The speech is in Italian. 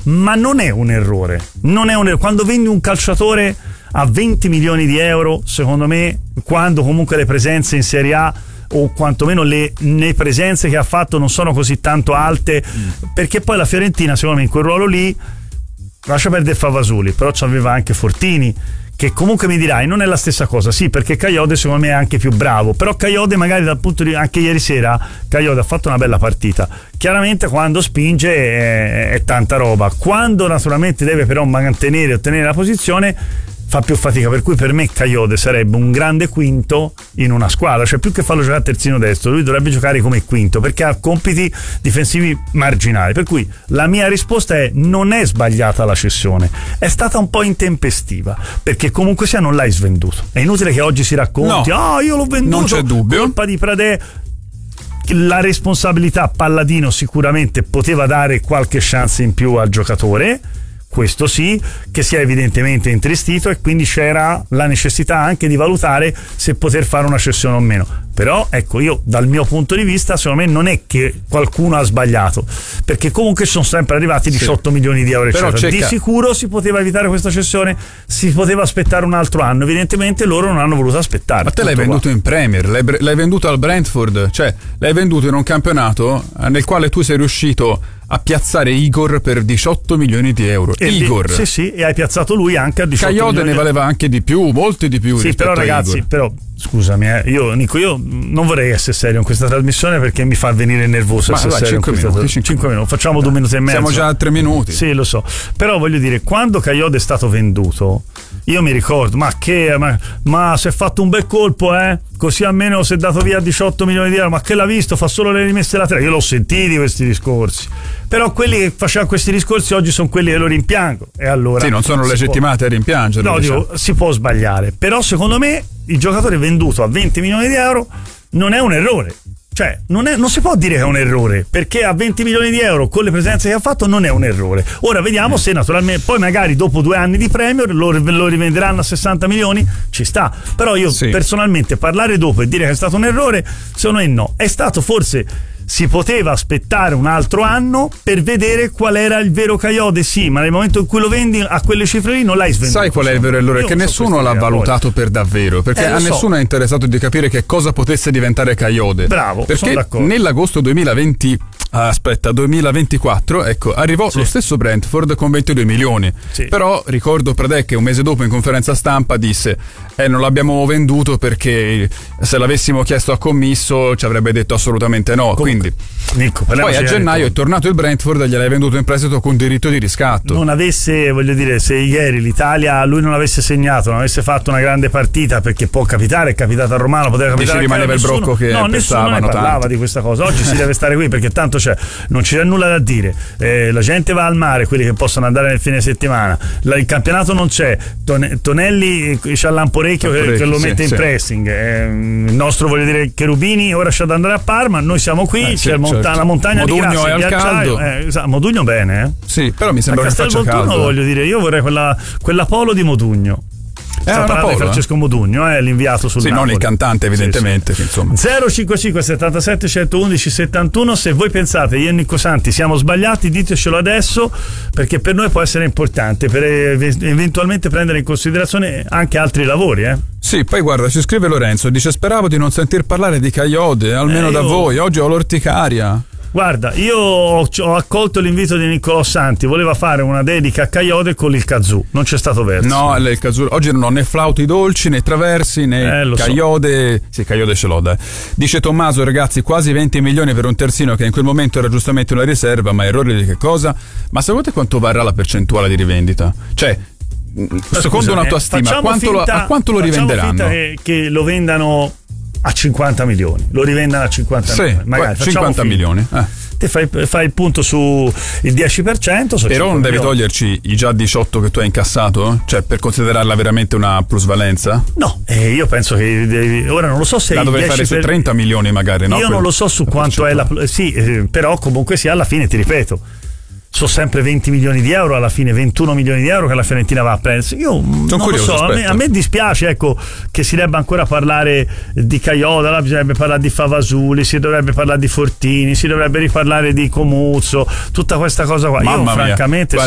ma non è un errore. Quando vendi un calciatore a 20 milioni di euro, secondo me, quando comunque le presenze in Serie A o quantomeno le presenze che ha fatto non sono così tanto alte, perché poi la Fiorentina secondo me in quel ruolo lì, lascia perdere Favasuli, però c'aveva anche Fortini, che comunque mi dirai non è la stessa cosa, sì, perché Kayode secondo me è anche più bravo, però Kayode magari dal punto di anche ieri sera Kayode ha fatto una bella partita, chiaramente quando spinge è tanta roba, quando naturalmente deve però mantenere e ottenere la posizione fa più fatica, per cui per me Kayode sarebbe un grande quinto in una squadra, cioè più che farlo giocare a terzino destro lui dovrebbe giocare come quinto perché ha compiti difensivi marginali, per cui la mia risposta è: non è sbagliata la cessione, è stata un po' intempestiva, perché comunque sia non l'hai svenduto, è inutile che oggi si racconti io l'ho venduto, non c'è dubbio, colpa di Pradè. La responsabilità Palladino sicuramente poteva dare qualche chance in più al giocatore, questo sì, che si è evidentemente intristito, e quindi c'era la necessità anche di valutare se poter fare una cessione o meno. Però ecco, io dal mio punto di vista secondo me non è che qualcuno ha sbagliato, perché comunque sono sempre arrivati 18 milioni di euro eccetera. Di sicuro si poteva evitare questa cessione, si poteva aspettare un altro anno, evidentemente loro non hanno voluto aspettare. Ma te l'hai venduto in Premier, l'hai venduto al Brentford, cioè l'hai venduto in un campionato nel quale tu sei riuscito a piazzare Igor per 18 milioni di euro. Igor. Sì, e hai piazzato lui anche a 18 Kayode milioni. Ne valeva anche di più, molti di più. Sì, però ragazzi, però scusami, io non vorrei essere serio in questa trasmissione perché mi fa venire nervoso. Ma vai, 5 minuti, facciamo 2 minuti e mezzo. Siamo già a 3 minuti. Sì, lo so. Però voglio dire, quando Kayode è stato venduto, io mi ricordo, ma si è fatto un bel colpo, così almeno si è dato via 18 milioni di euro, ma che l'ha visto, fa solo le rimesse laterali. Io l'ho sentiti questi discorsi, però quelli che facevano questi discorsi oggi sono quelli che lo rimpiango, e allora sì, non sono legittimati a rimpiangere. No, dico, si può sbagliare, però secondo me il giocatore venduto a 20 milioni di euro non è un errore. Cioè, non si può dire che è un errore, perché a 20 milioni di euro con le presenze che ha fatto non è un errore. Ora vediamo se naturalmente poi magari dopo 2 anni di Premier lo rivenderanno a 60 milioni, ci sta. Però io personalmente parlare dopo e dire che è stato un errore, secondo me no. È stato forse, si poteva aspettare un altro anno per vedere qual era il vero Kayode, sì, ma nel momento in cui lo vendi a quelle cifre lì non l'hai svenduto. Sai qual è il vero errore? Che nessuno l'ha valutato per davvero, perché a nessuno è interessato di capire che cosa potesse diventare Kayode. Bravo, perché nell'agosto 2024 ecco, arrivò lo stesso Brentford con 22 milioni. Però ricordo Pradè che un mese dopo in conferenza stampa disse non l'abbiamo venduto perché se l'avessimo chiesto a commisso ci avrebbe detto assolutamente no. Quindi Nico, poi a gennaio è tornato il Brentford e gliel'hai venduto in prestito con diritto di riscatto. Non avesse, voglio dire, se ieri l'Italia lui non avesse segnato, non avesse fatto una grande partita, perché può capitare, è capitato a Romano, poteva capitare. Dici rimaneva il brocco che nessuno ne parlava tanto di questa cosa. Oggi si deve stare qui perché tanto non c'è nulla da dire, la gente va al mare, quelli che possono andare nel fine settimana, il campionato non c'è, Tonelli c'ha l'amporecchio che lo mette in pressing, il nostro, voglio dire, Cherubini ora c'è da andare a Parma, noi siamo qui, c'è la montagna Modugno di Grazia, è al caldo. Modugno bene, sì, però mi sembra che faccia caldo. Voglio dire, io vorrei quella polo di Modugno. Era una polo, Francesco Modugno, l'inviato sul Napoli. Non il cantante, evidentemente. Sì. Insomma. 055 77 111 71. Se voi pensate io e Nico Santi siamo sbagliati, ditecelo adesso, perché per noi può essere importante per eventualmente prendere in considerazione anche altri lavori. Sì, poi guarda, ci scrive Lorenzo, dice: speravo di non sentir parlare di Kayode, almeno da voi, oggi ho l'orticaria. Guarda, io ho accolto l'invito di Niccolò Santi, voleva fare una dedica a Kayode con il kazoo, non c'è stato verso. No, il kazoo oggi non ho né flauti dolci né traversi né Kayode. Sì, Kayode ce l'ho, dai. Dice Tommaso: ragazzi, quasi 20 milioni per un terzino che in quel momento era giustamente una riserva, ma errore di che cosa? Ma sapete quanto varrà la percentuale di rivendita? Cioè, secondo una tua stima, a quanto lo rivenderanno? Facciamo finta che lo vendano a 50 milioni, lo rivendano a 50 milioni, magari 50 milioni. Te fai il punto su il 10%. Però non devi toglierci i già 18 che tu hai incassato? Cioè, per considerarla veramente una plusvalenza? No, io penso che ora non lo so se la dovevi fare su 30 milioni magari, no? Io non lo so su quanto è però comunque sia, alla fine ti ripeto, sono sempre 20 milioni di euro alla fine, 21 milioni di euro che la Fiorentina va a prendere. Io non lo so, a me dispiace, ecco, che si debba ancora parlare di Kayode, là bisognerebbe parlare di Favasuli, si dovrebbe parlare di Fortini, si dovrebbe riparlare di Comuzzo, tutta questa cosa qua. Io francamente